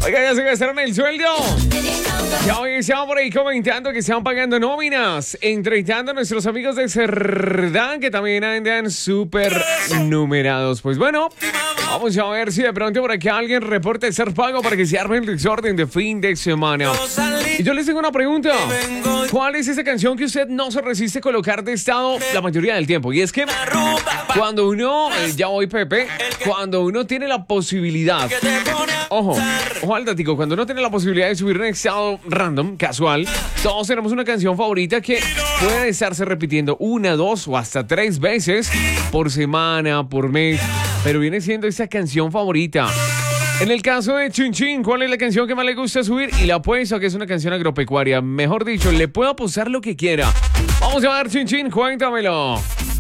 Oiga, ya se gastaron el sueldo. Ya hoy estamos por ahí comentando que están pagando nóminas, entregando a nuestros amigos de Cerdán que también andan súper numerados. Pues bueno, vamos a ver si de pronto por aquí alguien reporta ser pago para que se arme el desorden de fin de semana. Y yo les tengo una pregunta. ¿Cuál es esa canción que usted no se resiste a colocar de estado la mayoría del tiempo? Y es que cuando uno, ya voy Pepe, cuando uno tiene la posibilidad, ojo al datico, cuando uno tiene la posibilidad de subir un estado random, casual, todos tenemos una canción favorita que puede estarse repitiendo 1, 2 o hasta 3 veces por semana, por mes, pero viene siendo esa canción favorita. En el caso de Chin Chin, ¿cuál es la canción que más le gusta subir? Y le apuesto que es una canción agropecuaria. Mejor dicho, le puedo apostar lo que quiera. Vamos a ver, Chin Chin, cuéntamelo.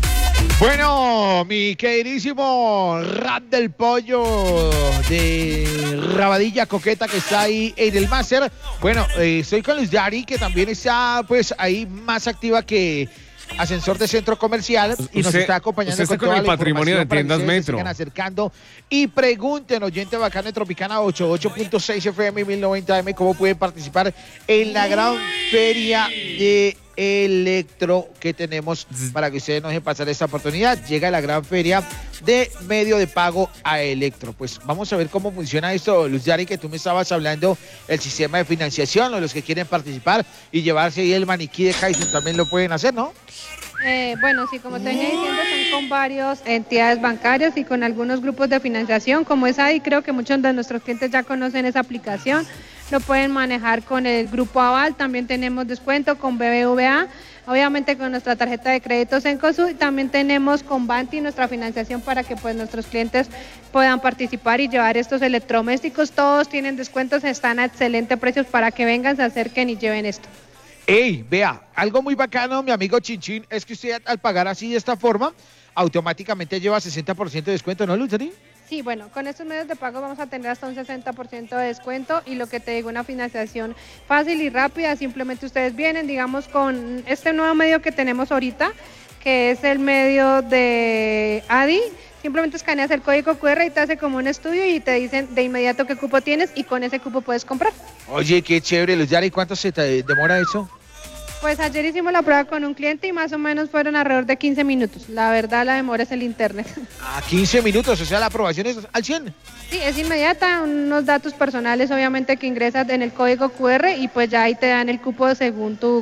Bueno, mi queridísimo Rap del Pollo de Rabadilla Coqueta que está ahí en el máster. Bueno, estoy con Luz Dari, que también está pues ahí más activa que Ascensor de Centro Comercial y nos está acompañando con toda el patrimonio de tiendas Metro. Sigan acercando y pregunten, oyente bacana de Tropicana 88.6 FM y 1090 AM, cómo pueden participar en la gran feria de Electro que tenemos para que ustedes no dejen pasar esta oportunidad. Llega la gran feria de medio de pago a Electro. Pues vamos a ver cómo funciona esto, Luz Yari, que tú me estabas hablando, el sistema de financiación, o los que quieren participar y llevarse ahí el maniquí de Kaizen también lo pueden hacer, ¿no? Bueno, sí, como te venía diciendo, son con varias entidades bancarias y con algunos grupos de financiación, como es ahí, creo que muchos de nuestros clientes ya conocen esa aplicación, lo pueden manejar con el Grupo Aval, también tenemos descuento con BBVA, obviamente con nuestra tarjeta de crédito Cencosud, y también tenemos con Banti nuestra financiación para que pues nuestros clientes puedan participar y llevar estos electrodomésticos. Todos tienen descuentos, están a excelentes precios para que vengan, se acerquen y lleven esto. Ey, vea, algo muy bacano, mi amigo Chinchín, es que usted al pagar así de esta forma, automáticamente lleva 60% de descuento, ¿no, Luzari? Sí, bueno, con estos medios de pago vamos a tener hasta un 60% de descuento y lo que te digo, una financiación fácil y rápida. Simplemente ustedes vienen, digamos, con este nuevo medio que tenemos ahorita, que es el medio de ADI. Simplemente escaneas el código QR y te hace como un estudio y te dicen de inmediato qué cupo tienes y con ese cupo puedes comprar. Oye, qué chévere, Luz Yari, ¿cuánto se te demora eso? Pues ayer hicimos la prueba con un cliente y más o menos fueron alrededor de 15 minutos. La verdad, la demora es el internet. 15 minutos, o sea, la aprobación es al 100. Sí, es inmediata, unos datos personales obviamente que ingresas en el código QR y pues ya ahí te dan el cupo según tu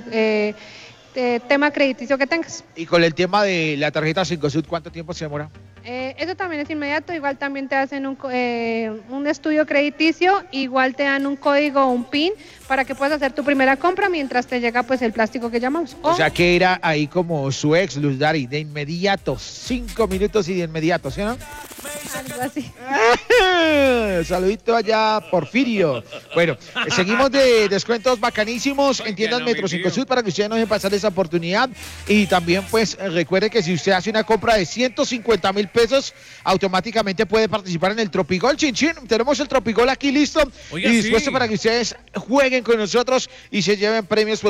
tema crediticio que tengas. Y con el tema de la tarjeta Cencosud, ¿cuánto tiempo se demora? Eso también es inmediato, igual también te hacen un estudio crediticio, igual te dan un código o un PIN para que puedas hacer tu primera compra mientras te llega pues el plástico que llamamos. O sea que era ahí como su ex, Luz Dari, de inmediato, 5 minutos y de inmediato, ¿sí o no? Algo así. Saludito allá, Porfirio. Bueno, seguimos de descuentos bacanísimos en tiendas Metro Cencosud para que ustedes no dejen pasar esa oportunidad. Y también pues recuerde que si usted hace una compra de 150,000 pesos, automáticamente puede participar en el Tropigol. Chinchín, tenemos el Tropigol aquí listo. Oiga, y dispuesto para que ustedes jueguen con nosotros y se lleven premios por